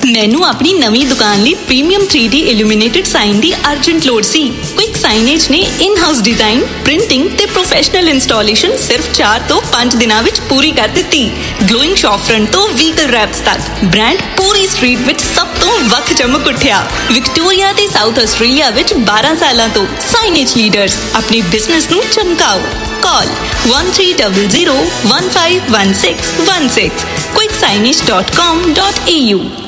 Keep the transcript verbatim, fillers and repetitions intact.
ਮੈਨੂੰ ਆਪਣੀ ਨਵੀਂ ਦੁਕਾਨ ਲਈ premium three D illuminated sign ਦੀ ਅਰਜੈਂਟ ਲੋੜ ਸੀ। ਕੁਇਕ ਸਾਈਨੇਜ ਨੇ ਇਨ ਹਾਊਸ ਡਿਜ਼ਾਈਨ, ਪ੍ਰਿੰਟਿੰਗ ਤੇ ਪ੍ਰੋਫੈਸ਼ਨਲ ਇੰਸਟਾਲੇਸ਼ਨ ਸਿਰਫ ਚਾਰ ਤੋਂ ਪੰਜ ਦਿਨਾਂ ਵਿੱਚ ਪੂਰੀ ਕਰ ਦਿੱਤੀ। ਗਲੋਇੰਗ ਸ਼ੌਪ ਫਰੰਟ ਤੋਂ ਵਹੀਕਲ ਰੈਪਸ ਤੱਕ ਬ੍ਰਾਂਡ ਪੂਰੀ ਸਟਰੀਟ ਵਿੱਚ ਸਭ ਤੋਂ ਵੱਖ ਚਮਕ ਉੱਠਿਆ। ਵਿਕਟੋਰੀਆ ਤੇ ਸਾਊਥ ਆਸਟ੍ਰੇਲੀਆ ਵਿੱਚ ਬਾਰਾਂ ਸਾਲਾਂ ਤੋਂ ਸਾਈਨੇਜ ਲੀਡਰਸ। ਆਪਣੇ ਬਿਜ਼ਨਸ ਨੂੰ ਚਮਕਾਓ। Call one three zero zero one five one six one six quick signage dot com dot a u।